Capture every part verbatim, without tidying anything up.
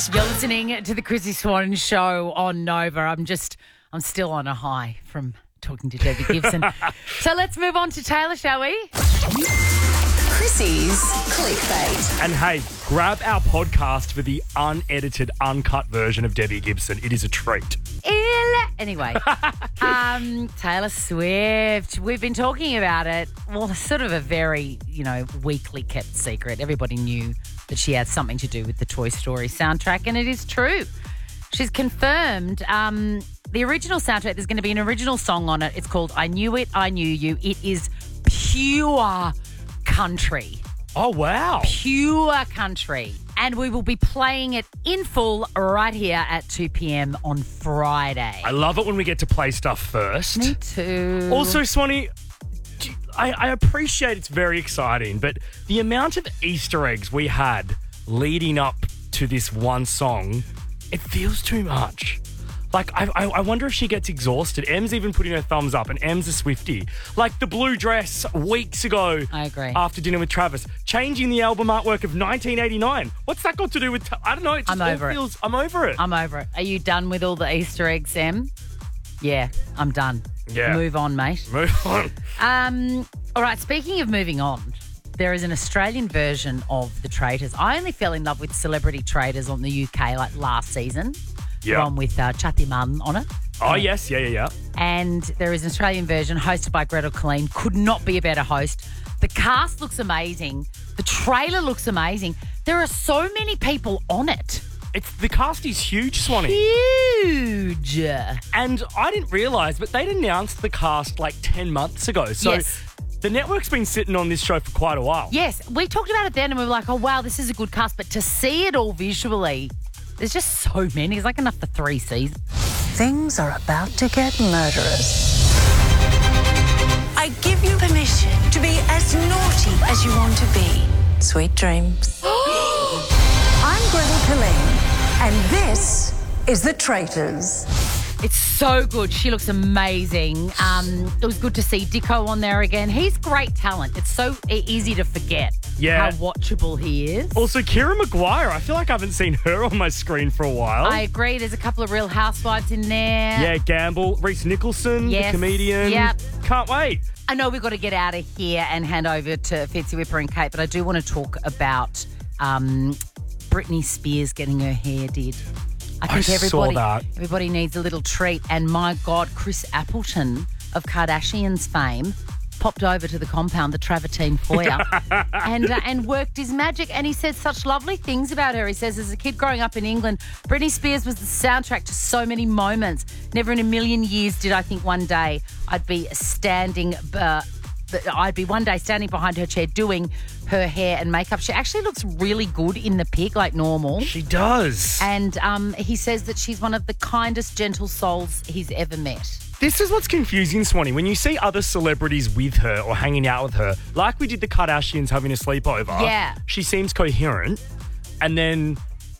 You're listening to the Chrissy Swan Show on Nova. I'm just, I'm still on a high from talking to Debbie Gibson. So let's move on to Taylor, shall we? Chrissy's Clickbait. And hey, grab our podcast for the unedited, uncut version of Debbie Gibson. It is a treat. Anyway, um, Taylor Swift. We've been talking about it. Well, sort of a very, you know, weakly kept secret. Everybody knew that she had something to do with the Toy Story soundtrack, and it is true. She's confirmed um, the original soundtrack. There's going to be an original song on it. It's called I Knew It, I Knew You. It is pure country. Oh, wow. Pure country. And we will be playing it in full right here at two p.m. on Friday. I love it when we get to play stuff first. Me too. Also, Swanee, I, I appreciate it's very exciting, but the amount of Easter eggs we had leading up to this one song, it feels too much. Like, I, I I wonder if she gets exhausted. Em's even putting her thumbs up, and Em's a Swiftie. Like the blue dress weeks ago. I agree. After dinner with Travis. Changing the album artwork of nineteen eighty-nine. What's that got to do with... T- I don't know. It just I'm over all feels, it. I'm over it. I'm over it. Are you done with all the Easter eggs, Em? Yeah, I'm done. Yeah. Move on, mate. Move on. Um. All right, speaking of moving on, there is an Australian version of The Traitors. I only fell in love with Celebrity Traitors on the U K like last season. Yeah. One with uh, Chatty Munn on it. Oh, yes. Yeah, yeah, yeah. And there is an Australian version hosted by Gretel Colleen. Could not be a better host. The cast looks amazing. The trailer looks amazing. There are so many people on it. It's the cast is huge, Swanee. Huge. And I didn't realise, but they'd announced the cast like ten months ago. So yes. The network's been sitting on this show for quite a while. Yes. We talked about it then and we were like, oh, wow, this is a good cast. But to see it all visually... There's just so many. It's like enough for three seasons. Things are about to get murderous. I give you permission to be as naughty as you want to be. Sweet dreams. I'm Gretel Colleen, and this is The Traitors. It's so good. She looks amazing. Um, it was good to see Dicko on there again. He's great talent. It's so easy to forget yeah. how watchable he is. Also, Kira Maguire. I feel like I haven't seen her on my screen for a while. I agree. There's a couple of Real Housewives in there. Yeah, Gamble. Reese Nicholson, yes. the comedian. Yep. Can't wait. I know we've got to get out of here and hand over to Fitzy Whipper and Kate, but I do want to talk about um, Britney Spears getting her hair did. I think I everybody, saw that. everybody needs a little treat. And my God, Chris Appleton of Kardashians fame popped over to the compound, the Travertine foyer, and uh, and worked his magic. And he said such lovely things about her. He says, as a kid growing up in England, Britney Spears was the soundtrack to so many moments. Never in a million years did I think one day I'd be standing... Uh, I'd be one day standing behind her chair doing her hair and makeup. She actually looks really good in the pic, like normal. She does. And um, he says that she's one of the kindest, gentle souls he's ever met. This is what's confusing, Swanee. When you see other celebrities with her or hanging out with her, like we did the Kardashians having a sleepover, yeah. she seems coherent. And then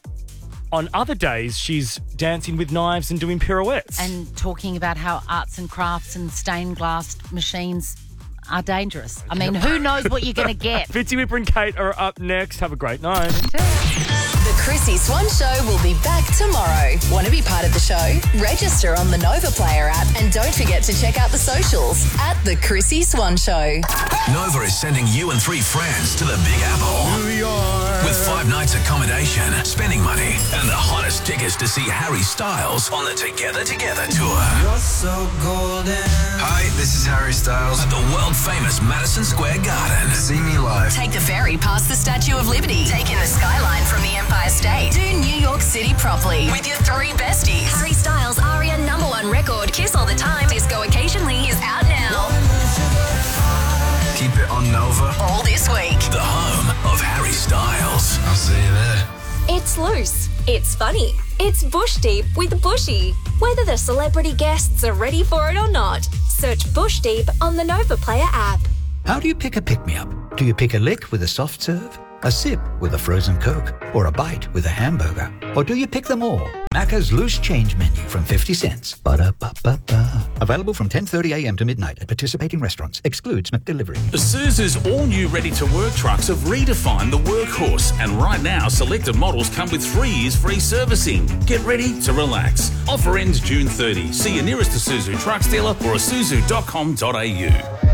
on other days, she's dancing with knives and doing pirouettes. And talking about how arts and crafts and stained glass machines are dangerous. I mean, who knows what you're going to get? Fitzy Whipper and Kate are up next. Have a great night. The Chrissy Swan Show will be back tomorrow. Want to be part of the show? Register on the Nova Player app and don't forget to check out the socials at The Chrissy Swan Show. Nova is sending you and three friends to the Big Apple. New York. With five nights accommodation, spending money, and the hottest tickets to see Harry Styles on the Together Together tour. You're so golden. Hi, this is Harry Styles at the world-famous Madison Square Garden. See me live. Take the ferry past the Statue of Liberty. Take in the skyline from the Empire State. Do New York City properly with your three besties. Harry Styles' Aria number one record, Kiss All the Time, Disco Occasionally, is out now. Keep it on Nova. All this week. The home of Harry Styles. I'll see you there. It's loose. It's funny. It's Bush Deep with Bushy. Whether the celebrity guests are ready for it or not, search Bush Deep on the Nova Player app. How do you pick a pick-me-up? Do you pick a lick with a soft serve? A sip with a frozen Coke, or a bite with a hamburger? Or do you pick them all? Macca's Loose Change Menu from fifty cents. Ba-da-ba-ba-ba. Available from ten thirty a m to midnight at participating restaurants. Excludes McDelivery. Isuzu's all-new ready-to-work trucks have redefined the workhorse, and right now selected models come with three years free servicing. Get ready to relax. Offer ends June thirtieth. See your nearest Isuzu trucks dealer or isuzu dot com dot a u.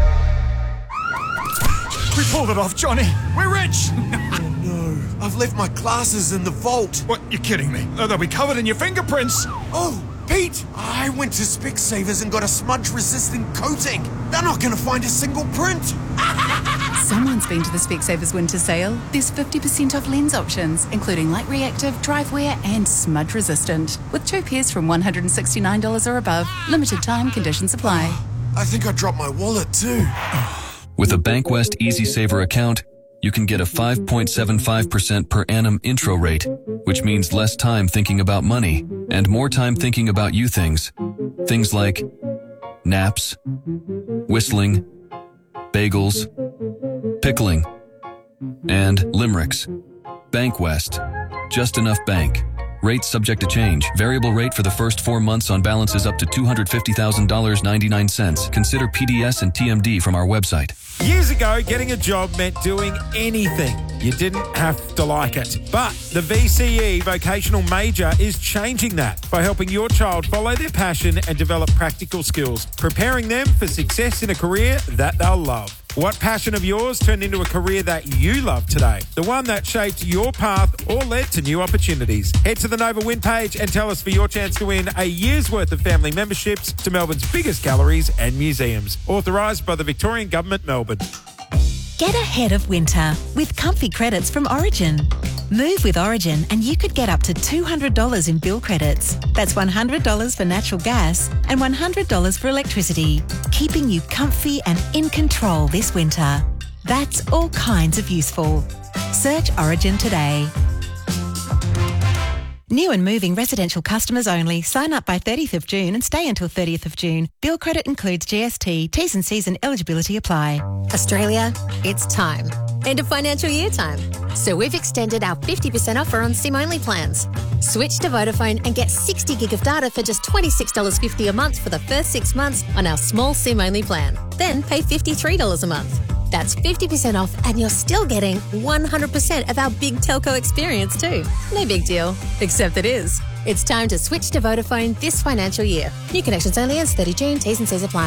We pulled it off, Johnny. We're rich. Oh, no. I've left my glasses in the vault. What? You're kidding me. Oh, they'll be covered in your fingerprints. Oh, Pete, I went to Specsavers and got a smudge-resistant coating. They're not going to find a single print. Someone's been to the Specsavers winter sale. There's fifty percent off lens options, including light reactive, drive wear and smudge resistant. With two pairs from one hundred sixty-nine dollars or above. Limited time, conditions apply. I think I dropped my wallet too. With a Bankwest Easy Saver account, you can get a five point seven five percent per annum intro rate, which means less time thinking about money and more time thinking about you things. Things like naps, whistling, bagels, pickling, and limericks. Bankwest. Just enough bank. Rates subject to change. Variable rate for the first four months on balances up to two hundred fifty thousand dollars and ninety-nine cents. Consider P D S and T M D from our website. Years ago, getting a job meant doing anything. You didn't have to like it. But the V C E Vocational Major is changing that by helping your child follow their passion and develop practical skills, preparing them for success in a career that they'll love. What passion of yours turned into a career that you love today? The one that shaped your path or led to new opportunities. Head to the Nova Win page and tell us for your chance to win a year's worth of family memberships to Melbourne's biggest galleries and museums. Authorised by the Victorian Government, Melbourne. Get ahead of winter with comfy credits from Origin. Move with Origin and you could get up to two hundred dollars in bill credits. That's one hundred dollars for natural gas and one hundred dollars for electricity, keeping you comfy and in control this winter. That's all kinds of useful. Search Origin today. New and moving residential customers only. Sign up by thirtieth of June and stay until thirtieth of June. Bill credit includes G S T. T's and C's and eligibility apply. Australia, it's time. End of financial year time. So we've extended our fifty percent offer on SIM-only plans. Switch to Vodafone and get sixty gig of data for just twenty-six dollars fifty a month for the first six months on our small SIM-only plan. Then pay fifty-three dollars a month. That's fifty percent off and you're still getting one hundred percent of our big telco experience too. No big deal, except it is. It's time to switch to Vodafone this financial year. New connections only ends thirtieth of June. T's and C's apply.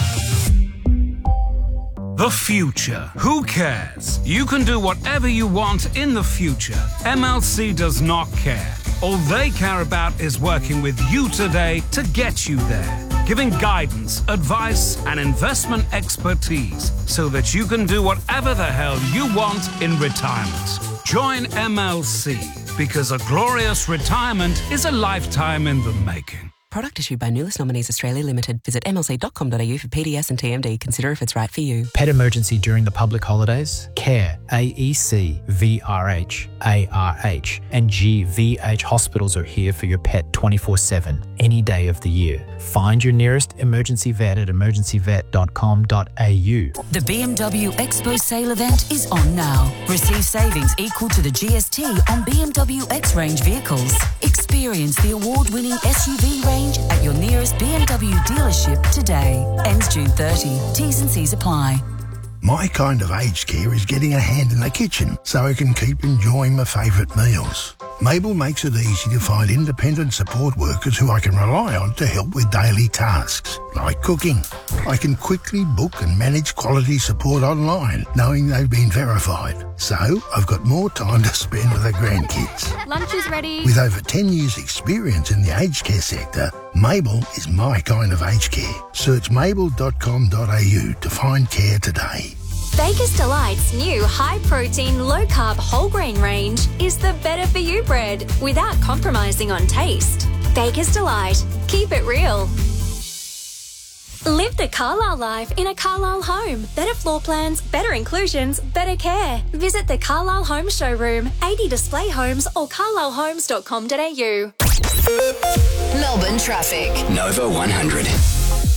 The future. Who cares? You can do whatever you want in the future. M L C does not care. All they care about is working with you today to get you there. Giving guidance, advice, and investment expertise so that you can do whatever the hell you want in retirement. Join M L C because a glorious retirement is a lifetime in the making. Product issued by Nulis Nominees Australia Limited. Visit m l c dot com dot a u for P D S and T M D. Consider if it's right for you. Pet emergency during the public holidays? CARE, A E C V R H, A R H, and G V H hospitals are here for your pet twenty-four seven, any day of the year. Find your nearest emergency vet at emergency vet dot com dot a u. The B M W Expo sale event is on now. Receive savings equal to the G S T on B M W X-Range vehicles. Experience the award-winning S U V range at your nearest B M W dealership today. Ends June thirtieth. T's and C's apply. My kind of aged care is getting a hand in the kitchen so I can keep enjoying my favourite meals. Mabel makes it easy to find independent support workers who I can rely on to help with daily tasks, like cooking. I can quickly book and manage quality support online, knowing they've been verified. So I've got more time to spend with the grandkids. Lunch is ready. With over ten years experience in the aged care sector, Mabel is my kind of aged care. Search mabel dot com dot a u to find care today. Baker's Delight's new high-protein, low-carb whole grain range is the better-for-you bread without compromising on taste. Baker's Delight. Keep it real. Live the Carlisle life in a Carlisle home. Better floor plans, better inclusions, better care. Visit the Carlisle Home Showroom, eighty display homes or carlisle homes dot com dot a u. Melbourne traffic. Nova one hundred.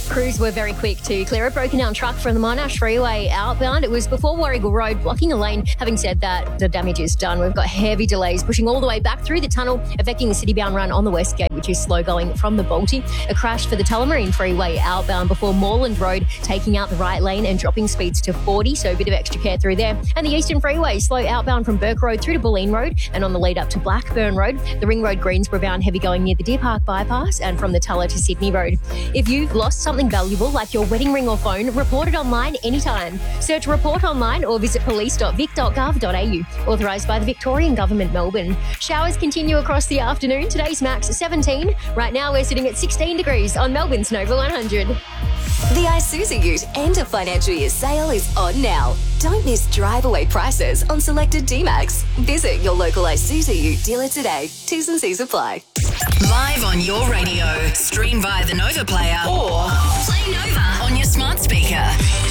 Crews were very quick to clear a broken down truck from the Monash Freeway outbound. It was before Warrigal Road, blocking a lane. Having said that, the damage is done. We've got heavy delays pushing all the way back through the tunnel, affecting the city-bound run on the West Gate, which is slow going from the Balti. A crash for the Tullamarine Freeway outbound before Moreland Road, taking out the right lane and dropping speeds to forty, so a bit of extra care through there. And the Eastern Freeway, slow outbound from Burke Road through to Bulleen Road, and on the lead up to Blackburn Road. The Ring Road Greensboro bound heavy going near the Deer Park bypass, and from the Tulla to Sydney Road. If you've lost something valuable like your wedding ring or phone, report it online anytime. Search Report Online or visit police dot vic dot gov dot a u. Authorised by the Victorian Government, Melbourne. Showers continue across the afternoon. Today's max seventeen. Right now we're sitting at sixteen degrees on Melbourne's Nova one hundred. The Isuzu Ute end of financial year sale is on now. Don't miss drive-away prices on selected D-Max. Visit your local Isuzu Ute dealer today. T's and C's apply. Live on your radio. Stream via the Nova player or play Nova on your smart speaker.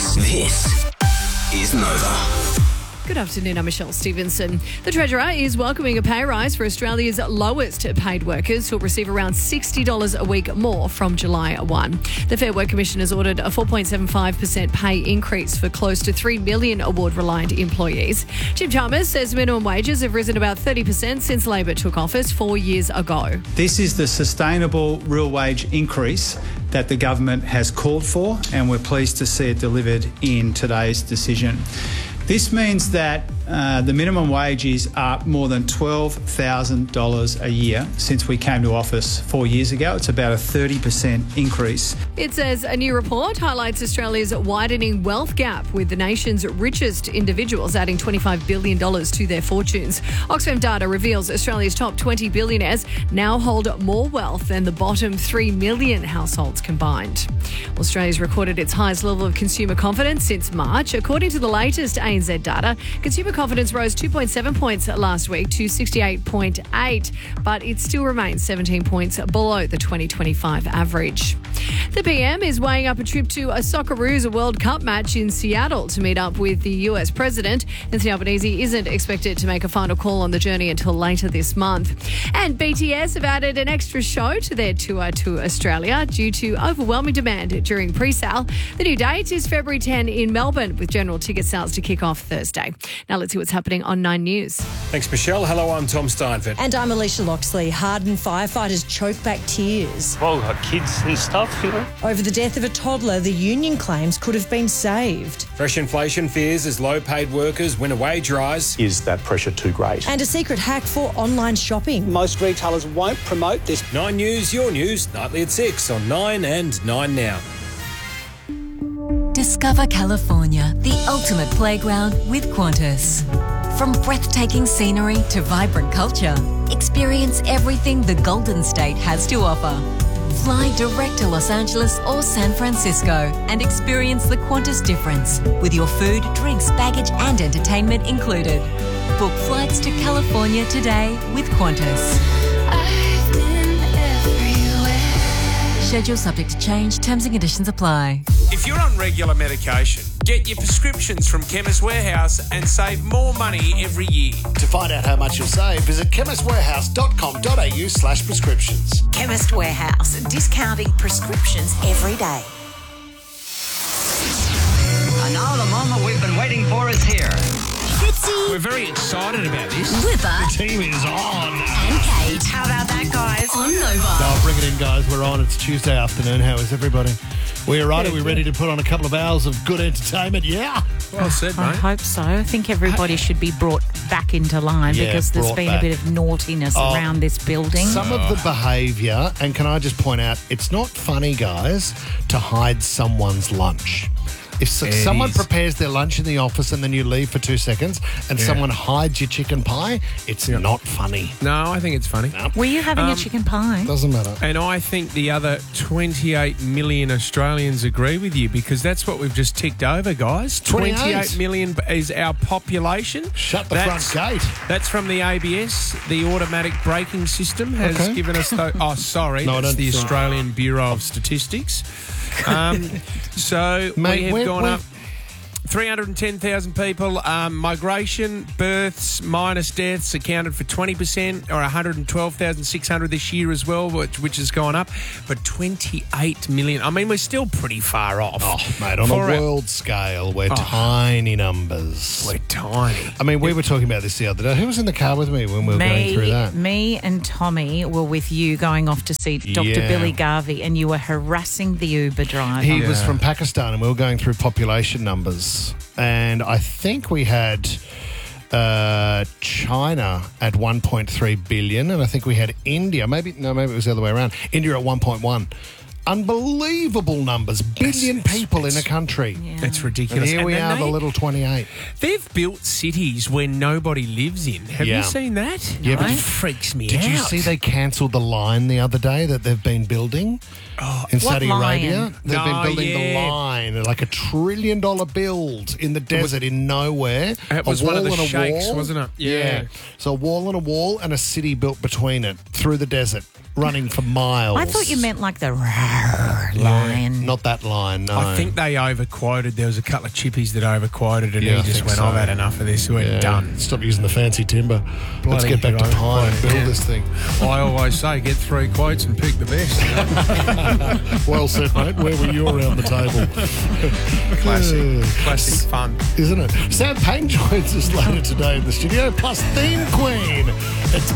This is Nova. Good afternoon, I'm Michelle Stevenson. The Treasurer is welcoming a pay rise for Australia's lowest paid workers who'll receive around sixty dollars a week more from July first. The Fair Work Commission has ordered a four point seven five percent pay increase for close to three million award-reliant employees. Jim Chalmers says minimum wages have risen about thirty percent since Labor took office four years ago. This is the sustainable real wage increase that the government has called for, and we're pleased to see it delivered in today's decision. This means that uh, the minimum wage is up more than twelve thousand dollars a year since we came to office four years ago. It's about a thirty percent increase. It says a new report highlights Australia's widening wealth gap, with the nation's richest individuals adding twenty-five billion dollars to their fortunes. Oxfam data reveals Australia's top twenty billionaires now hold more wealth than the bottom three million households combined. Australia's recorded its highest level of consumer confidence since March. According to the latest A N Z data, consumer confidence rose two point seven points last week to sixty-eight point eight, but it still remains seventeen points below the twenty twenty-five average. The P M is weighing up a trip to a Socceroos World Cup match in Seattle to meet up with the U S President. Anthony Albanese isn't expected to make a final call on the journey until later this month. And B T S have added an extra show to their tour to Australia due to overwhelming demand during pre-sale. The new date is February tenth in Melbourne, with general ticket sales to kick off Thursday. Now let's see what's happening on Nine News. Thanks, Michelle. Hello, I'm Tom Steinfeld. And I'm Alicia Loxley. Hardened firefighters choke back tears. Well, we've got kids and stuff, you know. Over the death of a toddler, the union claims could have been saved. Fresh inflation fears as low-paid workers win a wage rise. Is that pressure too great? And a secret hack for online shopping. Most retailers won't promote this. Nine News, your news, nightly at six on Nine and Nine Now. Discover California, the ultimate playground with Qantas. From breathtaking scenery to vibrant culture, experience everything the Golden State has to offer. Fly direct to Los Angeles or San Francisco and experience the Qantas difference with your food, drinks, baggage and entertainment included. Book flights to California today with Qantas. I've been everywhere. Schedule subject to change. Terms and conditions apply. If you're on regular medication, get your prescriptions from Chemist Warehouse and save more money every year. To find out how much you'll save, visit chemist warehouse dot com dot a u slash prescriptions. Chemist Warehouse, discounting prescriptions every day. And now the moment we've been waiting for is here. Fitzy. We're very excited about this. Whipper. The team is on. And Kate. How about that, guys? On Nova. No, bring it in, guys. We're on. It's Tuesday afternoon. How is everybody? We are right. Are we ready to put on a couple of hours of good entertainment? Yeah. Well said, mate. I hope so. I think everybody should be brought back into line Yeah, because there's brought been back. a bit of naughtiness Oh, around this building. Some of the behaviour, and can I just point out, it's not funny, guys, to hide someone's lunch. If so- It someone is. prepares their lunch in the office and then you leave for two seconds and Yeah. someone hides your chicken pie, it's not funny. No, I think it's funny. Were you having Um, a chicken pie? Doesn't matter. And I think the other twenty-eight million Australians agree with you because that's what we've just ticked over, guys. twenty-eight. twenty-eight million is our population. Shut the That's- front gate. That's from the A B S. The automatic braking system has Okay. given us... Th- oh, sorry. No, I that's don't the think- Australian Bureau of Statistics. Um, so Mate, we have we're- gone we're- up... three hundred ten thousand people. Um, migration, births, minus deaths accounted for twenty percent, or one hundred twelve thousand six hundred this year as well, which, which has gone up. But twenty-eight million. I mean, we're still pretty far off. Oh, mate, on a For our- world scale, we're Oh. tiny numbers. We're tiny. I mean, we were talking about this the other day. Who was in the car with me when we were going through Me, that? me and Tommy were with you going off to see Doctor Yeah. Billy Garvey, and you were harassing the Uber driver. He was from Pakistan, and we were going through population numbers. And I think we had uh, China at one point three billion, and I think we had India. Maybe no, maybe it was the other way around. India at one point one. Unbelievable numbers. Billion people in a country. That's ridiculous. And here And we then are, they- the little twenty-eight. They've built cities where nobody lives in. Have Yeah. you seen that? Yeah, but it freaks me Did out. you see they cancelled the line the other day that they've been building in what Saudi line? Arabia? They've No, been building the yeah. line, like a trillion dollar build in the desert in nowhere. It was a one of wall the and a sheikhs, wall. wasn't it? Yeah. So a wall and a wall and a city built between it through the desert, running for miles. I thought you meant like the line. Not that line, no. I think they overquoted. There was a couple of chippies that overquoted, and Yeah, I he just think went, so. I've had enough of this. We're Yeah. done. Stop using the fancy timber. Let's Bloody get back to hell. pine and build Yeah. this thing. I always say, get three quotes and pick the best. Well said, mate. Where were you around the table? Classic. Classic fun. Isn't it? Sam Payne joins us later today in the studio, plus Theme Queen. It's